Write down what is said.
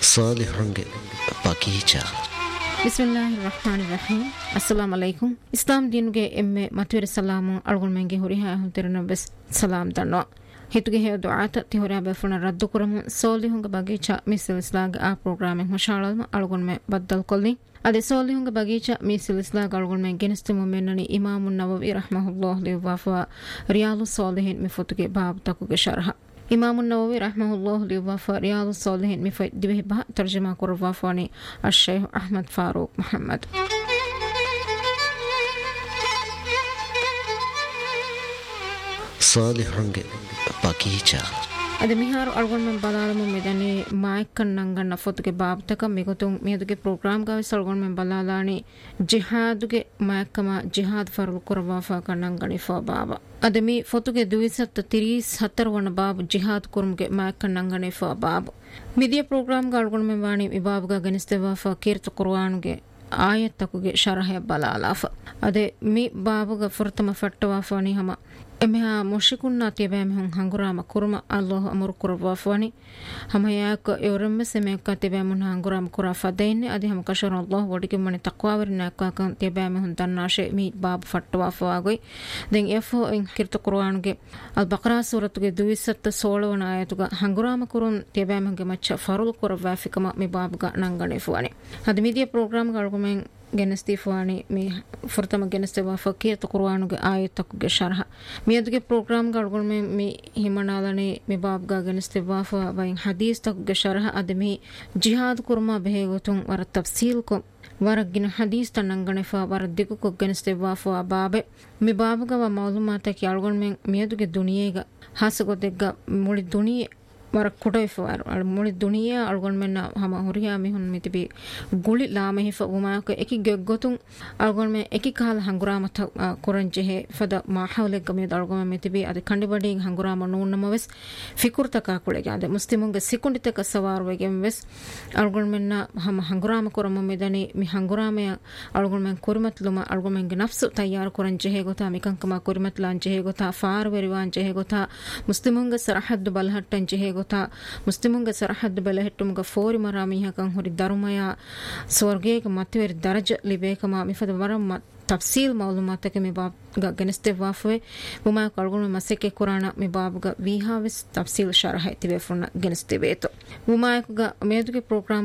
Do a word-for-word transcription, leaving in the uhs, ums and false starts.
ಸಾಲಿಹಂಗೆ ಬಗೀಚಾ. ಬಿಸ್ಮಿಲ್ಲಾಹಿರ್ ರಹ್ಮಾನಿರ್ ರಹೀಮ್. ಅಸ್ಸಲಾಮು ಅಲೈಕುಂ. ಇಸ್ಲಾಂ ದೀನುಗೆ ಎಮ್ಮೆ ಮತ್ವೆರೆ ಸಲಾಮು ಅಳ್ಗೊಳ್ಮೆಂಗೆ ಹುರಿಹಾ ಹುಂತಿರನ ಬೆಸ್ ಸಲಾಂ ತನ್ನೋ ಹಿತುಗೆ ಹೇ ದುಆತ ತಿಹೊರಾ ಬೆಫುನ ರದ್ದು ಕುರಮು ಸಾಲಿಹಂಗೆ ಬಗೀಚಾ ಮಿಸಲ್ ಇಸ್ಲಾಗ್ ಆ ಪ್ರೋಗ್ರಾಮಿಂಗ್ ಹುಶಾಳಲ್ಮ ಅಳ್ಗೊಳ್ಮೆ ಬದ್ದಲ್ ಕೊಲ್ಲಿ ಅದೆ ಸಾಲಿಹಂಗೆ ಬಗೀಚಾ ಮಿಸಲ್ ಇಸ್ಲಾಗ್ ಅಳ್ಗೊಳ್ಮೆ ಗೆನಸ್ತಿಮು ಮೆನ್ನನಿ ಇಮಾಮುನ್ ನವವಿ ರಹ್ಮಹುಲ್ಲಾಹ್ ಲಿವಾಫಾ ರಿಯಾಲು ಸಾಲಿಹಿನ್ ಮಿಫುತುಗೆ ಬಾಬ್ ತಕುಗೆ ಶರಹ. ಇಮಾಮುನ್ ನವವಿ ರಹ್ಮಹುಲ್ಲಾಹ್ ಲಿವಾಫಾ ರಿಯಾಲು ಸಾಲಿಹಿನ್ ಮಿಫೈ ದಿವೆ ಬಾ ತರ್ಜಮಾ ಕುರವಾಫಾನಿ ಅಶೇಖ್ ಅಹ್ಮದ್ ಫಾರೂಕ್ ಮೊಹಮ್ಮದ್. ಸಾಲಿಹಂಗೆ ಬಗೀಚಾ ಅದೆ ಮಿಹಾರು ಅಳ್ಗೊಳ್ಮೆ ಬಲಾಲಮು ಮೆದನಿ ಮಾಯಕ್ಕನ್ ನಂಗಣ್ಣ ಫೊತುಗೆ ಬಾಬ್ತಕ ಮಿಗೊತುಂ ಮಿಯದುಗೆ ಪ್ರೋಗ್ರಾಮ್ ಗಾವಿ ಸಳ್ಗೊಳ್ಮೆ ಬಲಾಲಾಣಿ ಜಿಹಾದುಗೆ ಮಾಯಕ್ಕಮ ಜಿಹಾದ್ ಫರ್ಲು ಕುರವಾಫಾ ಕಣ್ಣಂಗಣಿ ಫಾ ಬಾಬ ಅದೆ ಮಿ ಫೊತುಗೆ ದುವಿಸತ್ತ ತಿರೀಸ್ ಹತ್ತರವಣ ಬಾಬು ಜಿಹಾದ್ ಕುರ್ಮ್ಗೆ ಮಾಯಕ್ಕನ್ ನಂಗಣಿ ಫಾ ಬಾಬು ಮಿದಿಯ ಪ್ರೋಗ್ರಾಮ್ ಗ ಅಳ್ಗೊಳ್ಮೆ ವಾಣಿ ವಿಬಾಬ್ಗ ಗನಿಸ್ತೆವಾಫಾ ಕೀರ್ತ ಕುರ್ವಾನುಗೆ ಆಯತ್ತಕುಗೆ ಶರಹ ಬಲಾಲಾಫ ಅದೆ ಮಿ ಬಾಬುಗ ಫುರ್ತಮ ಫಟ್ಟವಾಫಾನಿ ಹಮ ಎಮೆಹಾ ಮುಷಿಕುನ್ನಾ ತಿಬೆಮೆ ಹುಂ ಹಂಗುರಾಮ ಕುರುಮ ಅಲ್ಲಾಹ್ ಅಮರು ಕುರವಾಫಾನಿ ಹಮ ಯಾಕ ಎವರಮ್ಮ ಸೆಮೆಕ ತಿಬೆಮೆ ಹುಂ ಹಂಗುರಾಮ ಕುರಾ ಫದೈನೆ ಅದೆ ಹಮ ಕಶರ ಅಲ್ಲಾಹ್ ವಡಿಗೆ ಮನೆ ತಕ್ವಾವರಿನ ಯಾಕ ತಿಬೆಮೆ ಹುಂ ತನ್ನಾಶೆ ಮಿ ಬಾಬು ಫಟ್ಟವಾಫಾಗೋಯ್ ದೆನ್ ಎಫೋ ಇನ್ ಕಿರ್ತ ಕುರ್ಆನುಗೆ ಅಲ್ ಬಕ್ರಾ ಸೂರತುಗೆ ದುವಿಸತ್ತ ಸೋಳವನ ಆಯತುಗ ಹಂಗುರಾಮ ಕುರುಂ ತಿಬೆಮೆ ಹುಂಗೆ ಮಚ್ಚ ಫರುಲ್ ಕುರವಾಫಿಕಮ ಮಿ ಬಾಬುಗ ನಂಗಣೆ ಫುವಾನಿ ಅದೆ ಮಿದಿಯ ಪ್ರೋಗ್ರಾಮ್ ಗಳಗುಮೆನ್ ಗೆನಸ್ತಿಫಾನಿ ಮಿ ಫುರ್ತಮ ಗೆನಸ್ತೆವಾ ಫಕೀರ್ ಕುರ್ಆನುಗೆ ಆಯತಕುಗೆ ಶರಹ ಮಿಯದುಗೆ ಪ್ರೋಗ್ರಾಮ್ ಗಳಗುಮೆ ಮಿ ಹಿಮನಾಲನೆ ಮಿ ಬಾಬ್ಗ ಗೆನಸ್ತೆವಾ ಫ ವೈನ್ ಹದೀಸ್ ತಕುಗೆ ಶರಹ ಅದಮಿ ಜಿಹಾದ್ ಕುರ್ಮಾ ಬೆಹೆಗುತುಂ ವರ ತಫ್ಸೀಲ್ ಕೊ ವರಗಿನ ಹದೀಸ್ ತನ್ನಂಗಣೆ ಫ ವರ ದಿಗು ಕೊ ಗೆನಸ್ತೆವಾ ಫ ಬಾಬೆ ಮಿ ಬಾಬ್ಗ ವ ಮಾಲೂಮಾತಕಿ ಅಳ್ಗೊಳ್ಮೆ ಮಿಯದುಗೆ ದುನಿಯೆಗ ಹಾಸಗೊದೆಗ್ಗ ಮುಳಿ ದುನಿಯೆ ವರ ಕುಡೈಫಾರು ಅಳ ಮುಳಿ ದುನಿಯಾ ಅಳ್ಗೊಳ್ಮೆನ್ನ ಹಮ ಹುರಿಯಾ ಮಿಹುನ್ ಮಿತಿಬಿ ಗುಳಿ ಲಾಮೆಹಿಫ ಉಮಾಕ ಎಕಿ ಗೆಗ್ಗೊತುಂ ಅಳ್ಗೊಳ್ಮೆ ಎಕಿ ಕಾಲ ಹಂಗುರಾಮತ ಕುರಂಜೆಹೆ ಫದ ಮಾಹೌಲೆಗ್ಗ ಮಿಯದ ಅಳ್ಗೊಳ್ಮೆ ಮಿತಿಬಿ ಅದೆ ಕಂಡಿಬಡಿ ಹಂಗುರಾಮ ನೂನ್ನಮವೆಸ್ ಫಿಕುರ್ತಕ ಕುಳೆಗೆ ಅದೆ ಮುಸ್ಲಿಮುಂಗೆ ಸಿಕುಂಡಿತಕ ಸವಾರುವೆಗೆ ವೆಸ್ ಅಳ್ಗೊಳ್ಮೆನ್ನ ಹಮ ಹಂಗುರಾಮ ಕುರಮ ಮಿದನಿ ಮಿ ಹಂಗುರಾಮೆಯ ಅಳ್ಗೊಳ್ಮೆ ಕುರಿಮತ್ಲುಮ ಅಳ್ಗೊಳ್ಮೆಂಗೆ ನಫ್ಸು ತಯ್ಯಾರು ಕುರಂಜೆಹೆ ಗೊತ್ತಾ ಮಿಕಂಕಮ ಕುರಿಮತ್ಲಾಂಜೆಹೆ ಗೊತ್ತಾ ಫಾರ್ ವೆರಿವಾಂಜೆಹೆ ಗೊತ್ತಾ ಮುಸ್ಲಿಮುಂಗೆ ಸರಹದ್ದು ಬಲಹಟ್ಟಂಜೆಹೆ ಗೊತ್ತಾ ಮುಸ್ಲಿಮುಂಗೆ ಸರಹದ್ದು ಬೆಲೆ ಹೆಟ್ಟುಮುಗ ಫೋರಿ ಮರ ಮೀಹಕಂ ಹುರಿ ಧರ್ಮಯ ಸ್ವರ್ಗೇಗ ಮತ್ತುವೆರಿ ದರಜ ಲಿಬೇಕಮ ಮಿಫದ ವರ ತಫ್ಸೀಲ್ ಮಾಲೂಮಾತಕ್ಕೆ ಮಿ ಬಾಬ್ಗ ಗೆನಸ್ತೆವಾಫುವೆ ಉಮಾ ಕಳ್ಗೊಳ್ಮೆ ಮಸೆಕೆ ಕುರಾಣ ಮಿ ಬಾಬ್ಗ ವಿಹಾವಿಸ್ ತಫ್ಸೀಲ್ ಶರಹ ತಿವೆ ಫುನ್ನ ಗೆನಸ್ತೆವೇತು ಉಮಾಯಕುಗ ಮೇದುಗೆ ಪ್ರೋಗ್ರಾಮ್